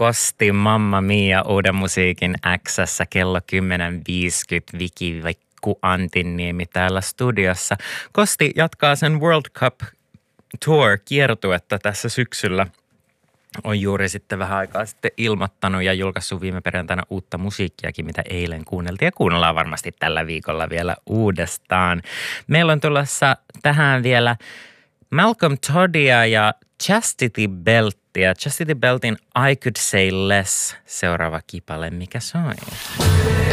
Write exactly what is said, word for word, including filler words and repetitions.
Kosti Mamma Mia uuden musiikin X:ssä kello kymmenen viisikymmentä. Viki Vekku Antinniemi täällä studiossa. Kosti jatkaa sen World Cup Tour -kiertuetta tässä syksyllä. On juuri sitten vähän aikaa sitten ilmoittanut ja julkaissut viime perjantaina uutta musiikkiakin, mitä eilen kuunneltiin ja kuunnellaan varmasti tällä viikolla vielä uudestaan. Meillä on tulossa tähän vielä Malcolm Toddia ja Chastity Beltia. Chastity Beltin I Could Say Less seuraava kipale, mikä soi.